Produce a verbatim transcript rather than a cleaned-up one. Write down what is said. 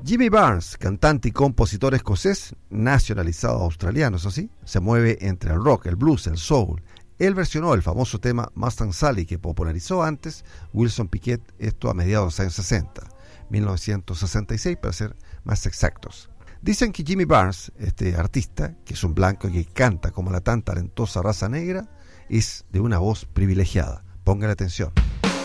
Jimmy Barnes, cantante y compositor escocés, nacionalizado australiano, eso sí, se mueve entre el rock, el blues, el soul. Él versionó el famoso tema Mustang Sally que popularizó antes Wilson Piquet, esto a mediados de los años sesenta, mil novecientos sesenta y seis para ser más exactos. Dicen que Jimmy Barnes, este artista, que es un blanco y que canta como la tan talentosa raza negra, es de una voz privilegiada. Póngale atención.